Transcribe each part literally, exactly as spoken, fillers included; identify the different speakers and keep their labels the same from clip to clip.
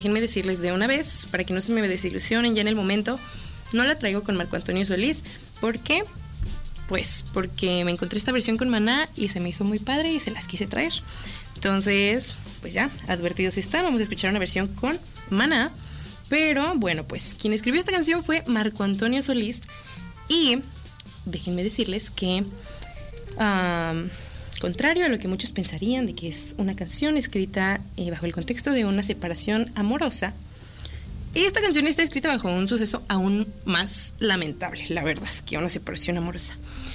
Speaker 1: Déjenme decirles de una vez, para que no se me desilusionen ya en el momento, no la traigo con Marco Antonio Solís. ¿Por qué? Pues porque me encontré esta versión con Maná y se me hizo muy padre y se las quise traer. Entonces, pues ya, advertidos están, vamos a escuchar una versión con Maná. Pero bueno, pues quien escribió esta canción fue Marco Antonio Solís. Y déjenme decirles que, um, contrario a lo que muchos pensarían de que es una canción escrita eh, bajo el contexto de una separación amorosa, esta canción está escrita bajo un suceso aún más lamentable, la verdad, que una separación amorosa.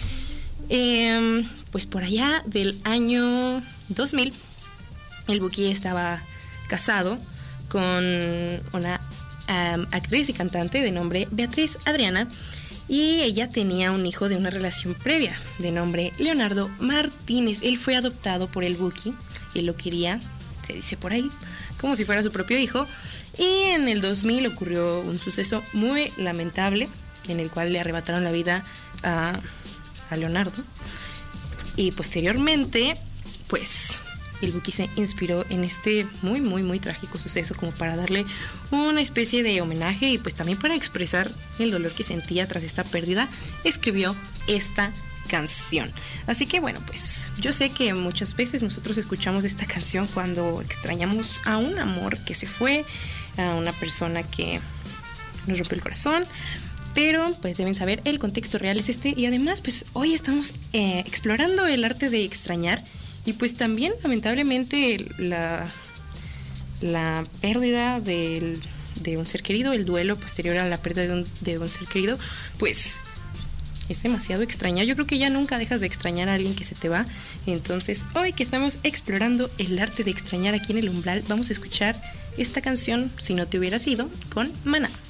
Speaker 1: Eh, pues por allá del año dos mil, el Buki estaba casado con una um, actriz y cantante de nombre Beatriz Adriana, y ella tenía un hijo de una relación previa de nombre Leonardo Martínez. Él fue adoptado por el Buki, él lo quería, se dice por ahí, como si fuera su propio hijo. Y en el dos mil ocurrió un suceso muy lamentable en el cual le arrebataron la vida a, a Leonardo. Y posteriormente, pues, el Buki se inspiró en este muy, muy, muy trágico suceso como para darle una especie de homenaje y pues también para expresar el dolor que sentía tras esta pérdida, escribió esta canción. Así que bueno, pues yo sé que muchas veces nosotros escuchamos esta canción cuando extrañamos a un amor que se fue, a una persona que nos rompió el corazón, pero pues deben saber el contexto real es este. Y además pues hoy estamos eh, explorando el arte de extrañar. Y pues también, lamentablemente, la, la pérdida del, de un ser querido, el duelo posterior a la pérdida de un, de un ser querido, pues es demasiado extrañar. Yo creo que ya nunca dejas de extrañar a alguien que se te va. Entonces, hoy que estamos explorando el arte de extrañar aquí en El Umbral, vamos a escuchar esta canción, Si no te hubieras ido, con Maná.